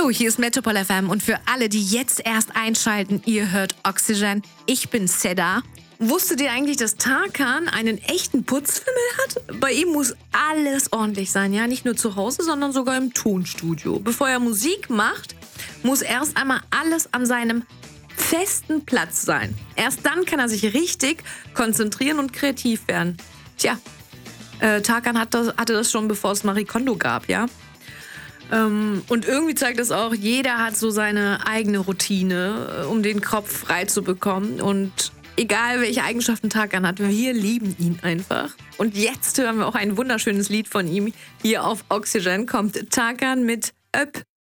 Hallo, hier ist Metropol FM und für alle, die jetzt erst einschalten, ihr hört Oxygen. Ich bin Seda. Wusstet ihr eigentlich, dass Tarkan einen echten Putzfimmel hat? Bei ihm muss alles ordentlich sein, ja? Nicht nur zu Hause, sondern sogar im Tonstudio. Bevor er Musik macht, muss erst einmal alles an seinem festen Platz sein. Erst dann kann er sich richtig konzentrieren und kreativ werden. Tja, Tarkan hatte das schon, bevor es Marie Kondo gab, ja? Und irgendwie zeigt das auch, jeder hat so seine eigene Routine, um den Kopf frei zu bekommen. Und egal, welche Eigenschaften Tarkan hat, wir lieben ihn einfach. Und jetzt hören wir auch ein wunderschönes Lied von ihm. Hier auf Oxygen kommt Tarkan mit Öp.